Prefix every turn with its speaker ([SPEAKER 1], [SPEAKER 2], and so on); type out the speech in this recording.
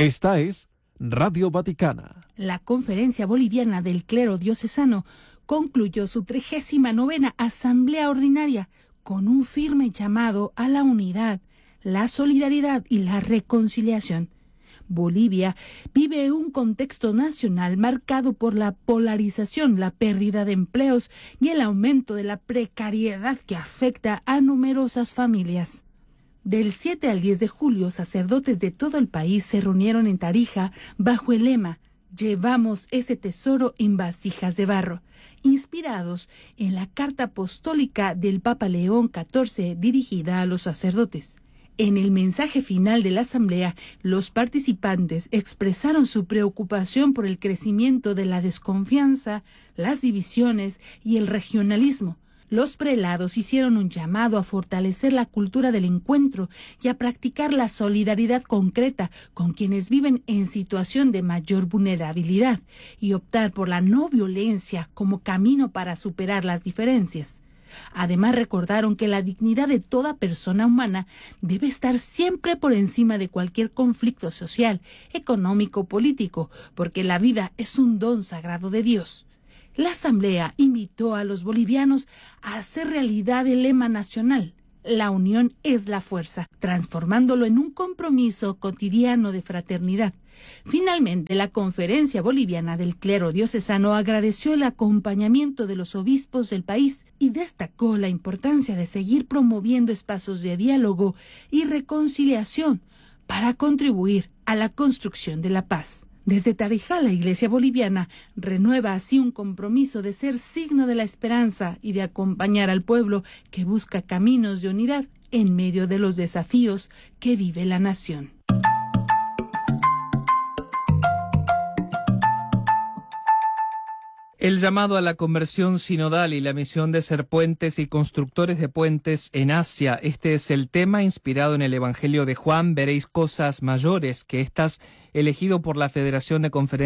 [SPEAKER 1] Esta es Radio Vaticana.
[SPEAKER 2] La Conferencia Boliviana del Clero Diocesano concluyó su 39ª Asamblea Ordinaria con un firme llamado a la unidad, la solidaridad y la reconciliación. Bolivia vive un contexto nacional marcado por la polarización, la pérdida de empleos y el aumento de la precariedad que afecta a numerosas familias. Del 7 al 10 de julio, sacerdotes de todo el país se reunieron en Tarija bajo el lema «Llevamos ese tesoro en vasijas de barro», inspirados en la carta apostólica del Papa León XIV dirigida a los sacerdotes. En el mensaje final de la asamblea, los participantes expresaron su preocupación por el crecimiento de la desconfianza, las divisiones y el regionalismo. Los prelados hicieron un llamado a fortalecer la cultura del encuentro y a practicar la solidaridad concreta con quienes viven en situación de mayor vulnerabilidad y optar por la no violencia como camino para superar las diferencias. Además, recordaron que la dignidad de toda persona humana debe estar siempre por encima de cualquier conflicto social, económico o político, porque la vida es un don sagrado de Dios. La Asamblea invitó a los bolivianos a hacer realidad el lema nacional: la unión es la fuerza, transformándolo en un compromiso cotidiano de fraternidad. Finalmente, la Conferencia Boliviana del Clero Diocesano agradeció el acompañamiento de los obispos del país y destacó la importancia de seguir promoviendo espacios de diálogo y reconciliación para contribuir a la construcción de la paz. Desde Tarija, la Iglesia boliviana renueva así un compromiso de ser signo de la esperanza y de acompañar al pueblo que busca caminos de unidad en medio de los desafíos que vive la nación.
[SPEAKER 3] El llamado a la conversión sinodal y la misión de ser puentes y constructores de puentes en Asia. Este es el tema inspirado en el Evangelio de Juan. Veréis cosas mayores que estas, elegido por la Federación de Conferencias